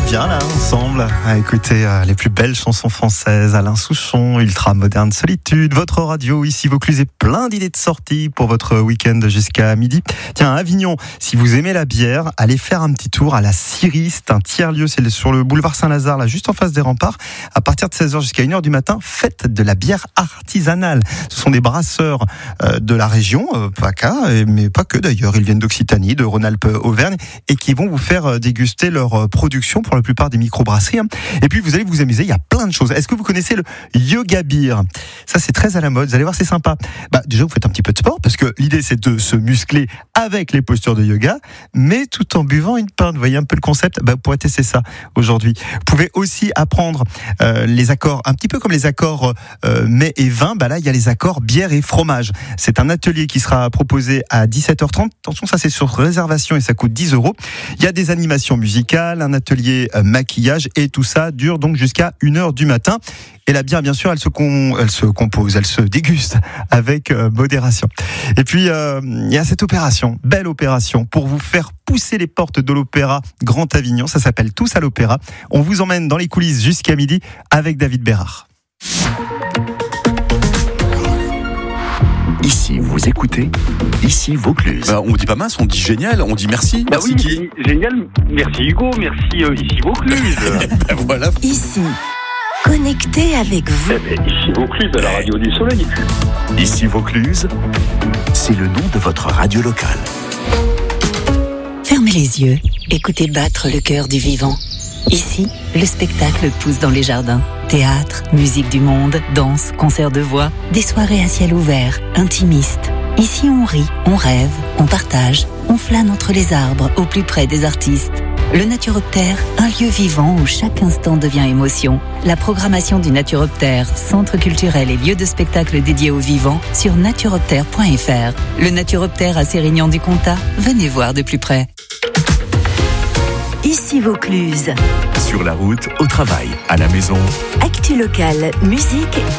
bien là ensemble à écouter les plus belles chansons françaises. Alain Souchon, Ultra Moderne Solitude, votre radio ici Vaucluse et plein d'idées de sortie pour votre week-end jusqu'à midi. Tiens, à Avignon, si vous aimez la bière, allez faire un petit tour à la Syrie. C'est un tiers-lieu, c'est sur le boulevard Saint-Lazare, là juste en face des remparts. À partir de 16h jusqu'à 1h du matin, faites de la bière artisanale. Ce sont des brasseurs de la région, mais pas que d'ailleurs. Ils viennent d'Occitanie, de Rhône-Alpes-Auvergne et qui vont vous faire déguster leur production pour la plupart des microbrasseries. Et puis vous allez vous amuser, il y a plein de choses. Est-ce que vous connaissez le yoga beer? Ça c'est très à la mode, vous allez voir, c'est sympa. Déjà vous faites un petit peu de sport parce que l'idée c'est de se muscler avec les postures de yoga, mais tout en buvant une pinte. Vous voyez un peu le concept? Vous pourrez tester ça aujourd'hui. Vous pouvez aussi apprendre les accords, un petit peu comme les accords mets et vin. Là il y a les accords bière et fromage. C'est un atelier qui sera proposé à 17h30. Attention, ça c'est sur réservation et ça coûte 10 €. Il y a des animations musicales, un atelier maquillage et tout ça dure donc jusqu'à 1h du matin. Et la bière, bien sûr, elle se compose, elle se déguste avec modération. Et puis, il y a cette opération, belle opération, pour vous faire pousser les portes de l'Opéra Grand Avignon. Ça s'appelle Tous à l'Opéra. On vous emmène dans les coulisses jusqu'à midi avec David Bérard. Ici, vous écoutez, ici Vaucluse. On dit pas mince, on dit génial, on dit merci. Merci qui? Génial, merci Hugo, merci ici Vaucluse. Voilà. Ici, connecté avec vous. Ici Vaucluse, à la radio du soleil. Ici Vaucluse, c'est le nom de votre radio locale. Fermez les yeux, écoutez battre le cœur du vivant. Ici, le spectacle pousse dans les jardins. Théâtre, musique du monde, danse, concert de voix, des soirées à ciel ouvert, intimistes. Ici, on rit, on rêve, on partage, on flâne entre les arbres, au plus près des artistes. Le Naturoptère, un lieu vivant où chaque instant devient émotion. La programmation du Naturoptère, centre culturel et lieu de spectacle dédié aux vivants, sur naturoptère.fr. Le Naturoptère à Sérignan-du-Comtat, venez voir de plus près. Ici Vaucluse. Sur la route, au travail, à la maison. Actu locale, musique